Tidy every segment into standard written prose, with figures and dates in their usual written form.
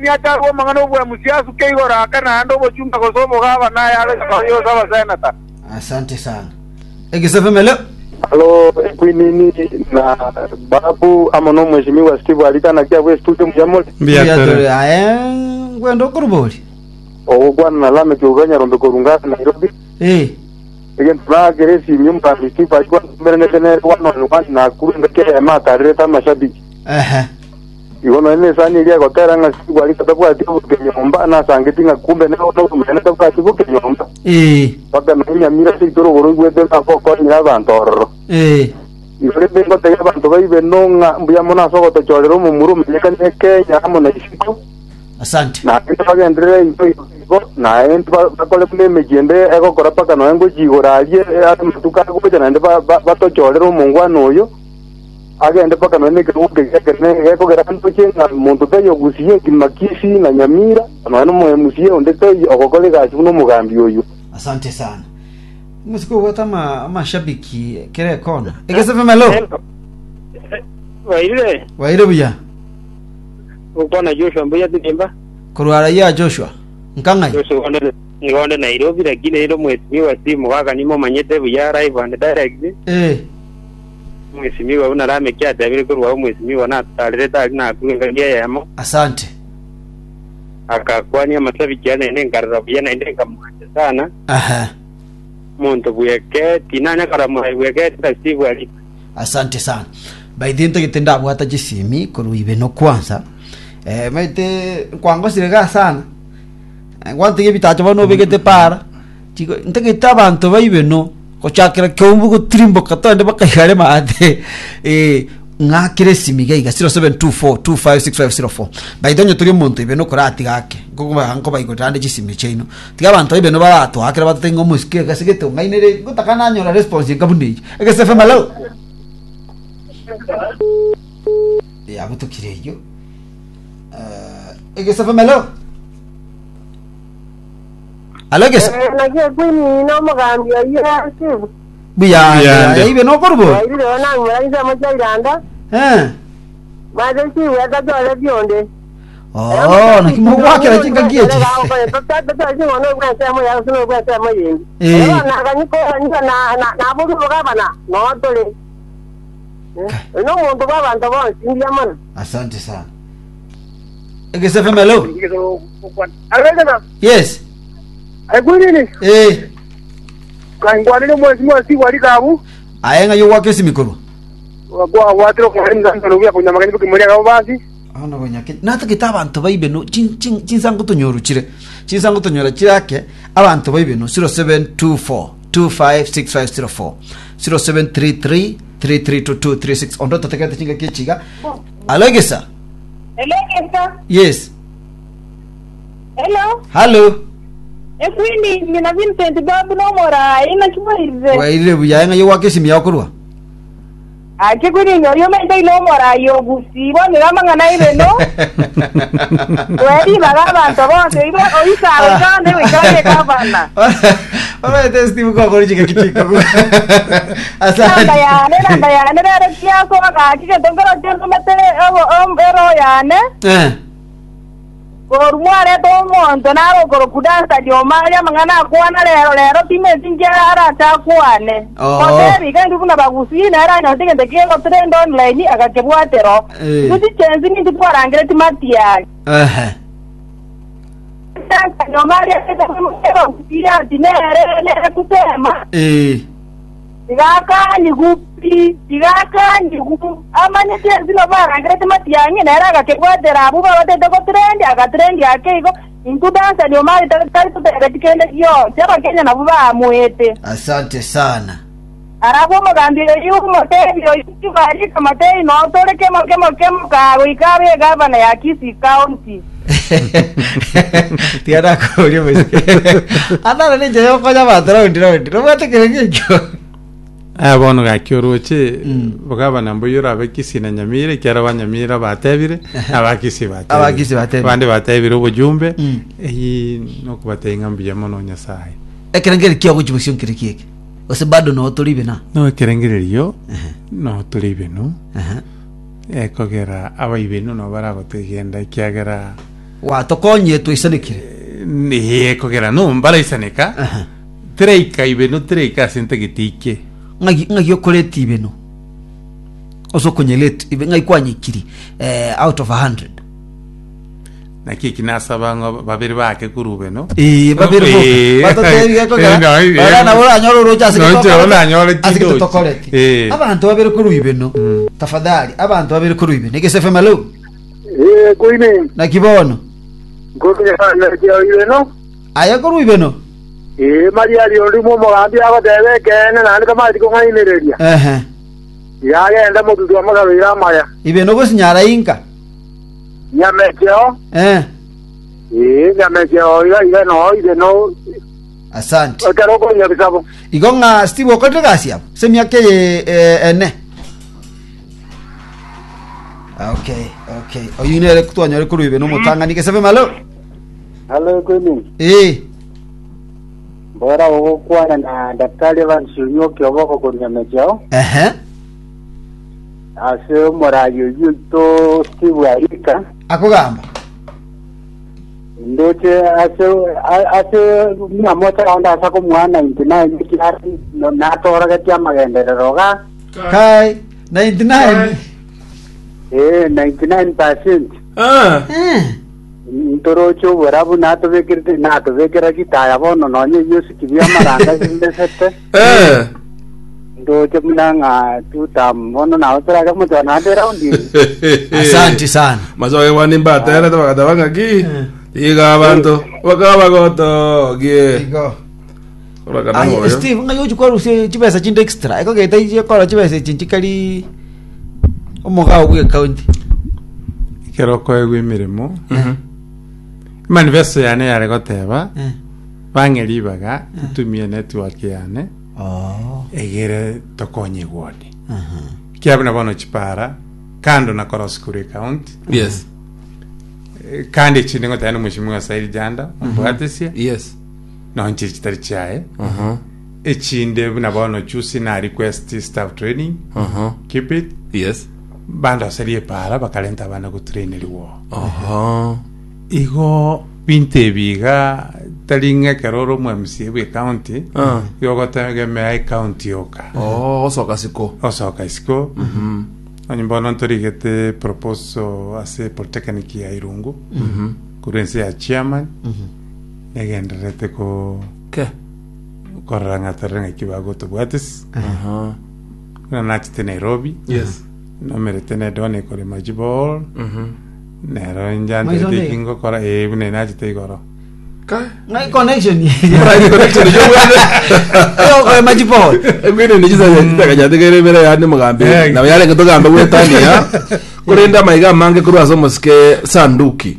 kinya tawo mangano bwa musiasu keigora kana ndo bochunga kosomo gaba naye ale yo sawa senata. Asante sana. Egisefemelo. Halo, kwinini na babu amono mheshimiwa Steve alikana kia we studio mjamoli. Biatore ngwendo kuruboli. Ogwana na lame kiuganya rombe korungaka Nairobi. Igen tuna geresi nyumba Steve alikuwa mbele one na kurunga kile mata reta mashabiki. Iwono ene sani ile kwa karanga Steve alikatakuwa atibu kenyomba na sangetinga kumbe na ndo mena takuwa atibu kenyomba. Paka na mira sikoro gorugwe de na ko ni abantoro. Ifre bengo te abantu baibe nonga mbuya mona soko to chorero mu muru mleka ne Kenya amo na isiko. Asante. Na ntaka ndre ipo na ntaka kole mle mejende eko korapa kana ngo jigoralye atuka ko jana ndba bato chorero mungwano oyo. Agende paka none ke ne eko garanto chenga muntu tayo gusiye kimakisi na nyamira no mo musiye onde tayo okokole gachi no mugambi oyo. Asante sana. Musiko wata mashabiki kere kona. Egesefemelo. Waire buya. Ukona Joshua mbuya timba. Kurwara ya Joshua. Nkanga. Joshua ngonde Nairobi lakini hilo mheshimiwa simu waka nimo manyete buya live and direct. Mheshimiwa unarame kia tabiri kurwa mheshimiwa na taleta na kuingia yamo. Asante. Akakwani mashabiki yana ngarra buya na ndenga mwache sana. Muntu buyeke tinanya karamu buyeke tasibu ali. Asante sana. Baidinto kitenda bwata jisimi kuruibe no kwanza. Maite kwango sirega sana. Ngwante gebitacho bano begete para. Chiko nteke tabanto baibe no. Kochakira kyombu ko trimbo katonde bakayare maate. Ngakire simiga iga 0724256504. Baidonyo turi muntu ibe no kurati gake. Ngokuba hanko bayigotande jisimi cheno. Tiga bantu ibe no barato akira batengo musike gasige ngainere gutakana nyora response ngabundi. Egesefemelo. Ya butukireyo. Egesefemelo. Aleges. Nagiye kwini no mugambi ya sibu. Biya ibe no korbo. Ibe na ngura mo jairanda. Baada si weka dole bionde. Na kimo wakira chinga gieje. Na budu bana. No tole. No muntu baba ndo sindia mana. Asante sana. Egesefemelo. Alena. Yes. Akwini. Kangwani mheshimiwa si walikabu. Ayenga yo wake simikoro. Kwa watro kwa nzanga nobya kunya magani bukimuri abo basi. Ana bonyake. Nata kitaba abantu baibe no chinsango tonyoruchire. Chinsango tonyora kirake abantu baibe no 0724256504. 0733332236 ondo tatakata chinga kichiga. Alogesa. Hello, Kesa. Yes. Hello. Ekwini mina Vincent babu no mora ina chumaize. Waire buya yo wake simi yakorwa. Ake kwini nyorio mende no mora yo gusibo ni ramanga na ibe no. Weri bagaba ntobose ibe oisa alkande wikanye kabana. Ora testigo ko kori chika kichika. Asante. Nanda ya nera kia ko ka kike tongoro tendo metere ero ya ne. Korumare to monto naro korokudansa dio maya mangana kuana lero time tingira ara ta kuane. Hotel kandi kuna bagusina ara na tingende kiego trend online akakebwatero. Tuti chenzi ni twarangire timatia. Sasa dio maya kete kusia dinere kutema. Tigaka ni gupi amane chenzi no barangire timatia ngine ara akakebwatera abuba batete ko trend akatrend akeigo inkudansa ndio mali tari tutekende yo chapa Kenya na buba muete. Asante sana. Arabo magambiro yuko motebyo yikibali kama tei no tole kemo ka wikabe gavana ya Kisii County. Tiara ko yo mes. Ana ne je yo koja batro ndiro bate kerengejo. Bono ga kyoroche bagabana mboyora abakisi na Nyamire kyara banyamira batebire abakisi batebire bande batebire ubujumbe no kubatenga mbiye mono Nyasaye ekerengeri kyo kuchibushyo kirikike ose bado no tolibe na no ekerengeri yo no tolibe no ekogera abaibenu no baragotegenda kyagera watokonye twisanekire ni kogera no mbara isaneka treika ibeno treika sente gitike ngagi okoreti ibeno oso konyelete ibe ngai kwanyikiri out of 100 na kiki nasaba babiri bake kurube no babiri batatebiga kogera ara na bora nyoro roja sikoko tokoreti abantu babiri kurube no tafadhali abantu babiri kurube nigese femalo kuine na kibono ngonya na kiyo no aya kurube no Maria limo mogambi abatebe kene nani kama tiko ngainereria ya genda mututu amagabira maya ibe no gosinyara inka nyamecheo nyamecheo ya no ibe no asante okero ko nyabisabo igonga Steve okote gasia semia ke ene okay oyinere kutwanyore kuri ibe no mutanga nikesebe malo halo kwenu bora ukwana na daktari vanshunyo kyoboko kunyamecheo ase morayo yuto Steve Arika akogamba ndoche ase nyamota onda sako mwana 99 kirati no natora gatia magenderero ga kai 99 99% ntorocho warabu nato vekira kitaya bono nonye yusi kibia maranga sindesete ndoche mnanga tutambono na otra kama twana raundi asante sana mazoe wani batera tabanga ki iga abantu wakaba goto gie igo ay Steve ngayo chukwa ruse chibesa chinde extra eko geta iye kola chibesa chinchikali omoga uwe county kero ko egwimiremo manifesto yane yare goteba bangeri baga tumie network yane egere tokonye wodi kiabna bono chipara kando na Koroskuri county yes kandi chinengo tayano mheshimiwa Said Janda mbwatesia yes no nchi tari chae echinde na bono chusi na request staff training keep it yes banda serie para bakalenta bana ku trainer wo igo pinte biga talinga karoro mwamsi we county yogo tanga me county oka osoka siko anyimbono ntorigete proposo ase polytechnic ya Irungu kurense ya chairman negenderete ko koranga teranga kibago to bwatis na nachite Nairobi yes no meretene done kore majibol nero njande dikingo kora bune nachite igoro ngai connection yo ko majibol ngene nijiza yitaka tegere yani mugambe na yale ngotogamba wetani ya kurenda maiga mange kuru asomoske sanduki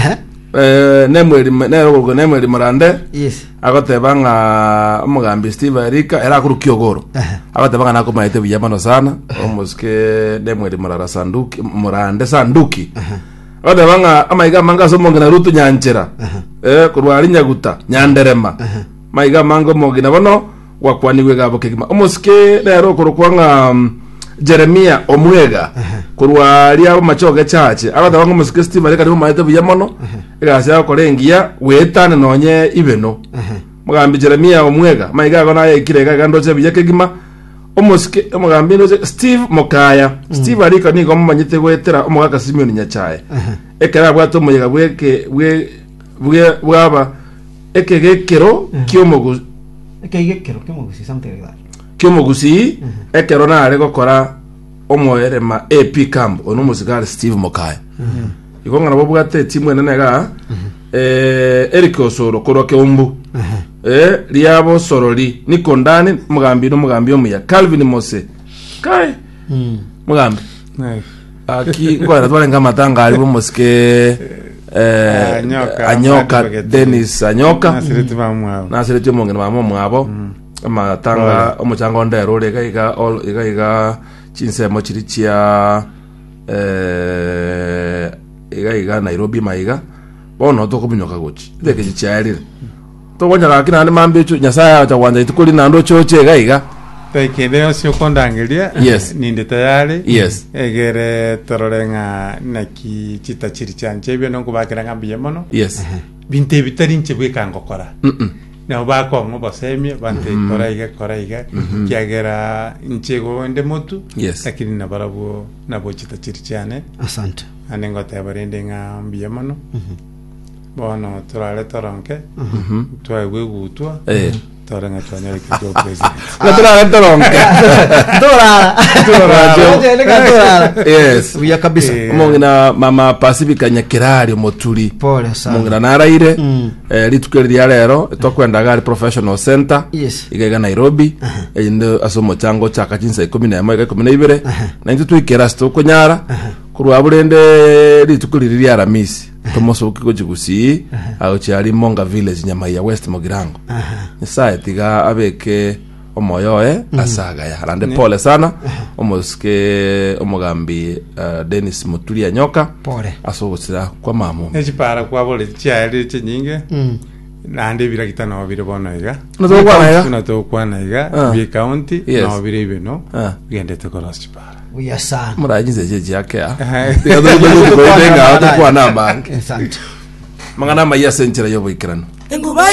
nemweli marande yes agotebanga mugambi Steve Arika era kuru kyogoro agotebanga nako maite biyamano sana omoske nemweli marara sanduki murande sanduki agotebanga amaiga manga somonge na rutu nyanchera kurwari nyaguta nyanderema maiga mango mogina bono wakwaniwe gabo kigima omoske rero kurukwanga Jeremia Omwega kurwari abo machoge chache abatanga omoske Steve Arika ni maite biyamano igase korengia wetane nonye ibeno mugambi Jeremia Omwega maiga gona yekirega gandoche biyakegima omoske mugambi no Steve Mokaya Steve Arika ni gomanyite gwetera omugaka Simeon Nyachae ekera bwato muyiga bwaba ekegekero kyomogusi something like that kyomogusi ekero na are gokora omoerema AP camp ono musigari Steve Mokaya ikonga nabo bwate timu enenega Eric Osoro koroke umbu liabo sorori nikondani mugambi omuya Calvin Mose kai mugambi aki kwa twalenga matanga ali bomoske Anyoka Dennis Anyoka nasiriti mongena mamo mwabo matanga omuchango ndero iga chinsemo chirichia iga Nairobi maiga bono to kubinyoka gochi ndeke chichairire to wonya lakini ane mambe chu nyasaya cha wanja itukuli na ndo choche iga Tekende sio kondangelia. Yes. Ninde tayari. Yes. Egere tororenga naki chita chirichanje byo no kubakira ngambiye mono. Yes. Binte bitarinche bwekangokora. Na bako ngo basemye bante koraiga kiagera inchego ende motu. Yes. Lakini na barabu na bochita chirichane. Asante. Anengo tabarende ngambiye mono. Bono turale toronke. Twawe gutwa. Toranga twanyale kijo president. La turale toronke. Dorala. Yes. Uya kabisa. Mongina mama Pacifica Nyakirari Moturi. Pole sana. Mongina naraire. Litukirira lero twakwenda gari professional center. Yes. Igaiga Nairobi. Ende asomo chango chaka chinsa 11 12. Na ntu twikera sto kunyara. Kurwa burende litukirira Aramisi. Tomosoki ko chigusi aho cyari Monga Village nyama ya West Mogirango. Nisa tiga abeke omoyo asaga ya rande pole sana omoske omogambi Dennis Mutuli nyoka pole asogotira kwa mamu echipara kwa bole cyari chinyinge nande birakita no bire bonoiga no kwanaiga bi county no bire bino gende to kolosipara uya sana muragize jeje yake tiga do kwa namba asante mangana maya senchira yobo ikirano